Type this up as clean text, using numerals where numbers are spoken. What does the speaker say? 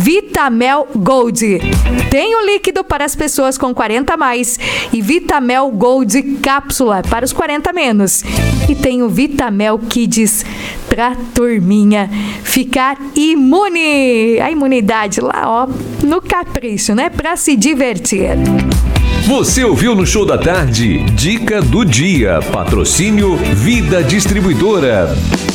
Vitamel Gold. Tem o líquido para as pessoas com 40 a mais e Vitamel Gold cápsula para os 40 a menos. E tem o Vitamel Kids pra turminha ficar imune. A imunidade lá, ó, no capricho, né? Pra se divertir. Você ouviu no Show da Tarde? Dica do dia. Patrocínio Vida Distribuidora.